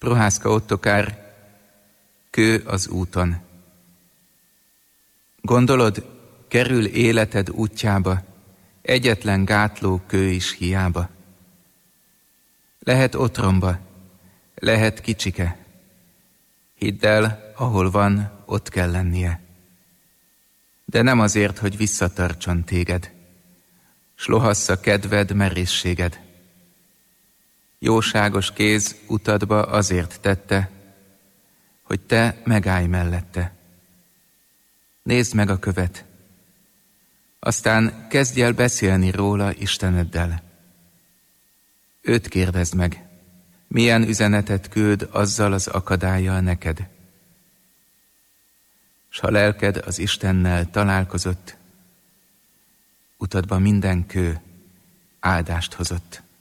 Prohászka Ottokár, Kő az úton. Gondolod, kerül életed útjába, egyetlen gátló kő is hiába. Lehet otromba, lehet kicsike. Hidd el, ahol van, ott kell lennie. De nem azért, hogy visszatartson téged, s lohassza kedved, merészséged. Jóságos kéz utadba azért tette, hogy te megállj mellette. Nézd meg a követ, aztán kezdj el beszélni róla Isteneddel. Őt kérdezd meg, milyen üzenetet küld azzal az akadállyal neked. S ha lelked az Istennel találkozott, utadba minden kő áldást hozott.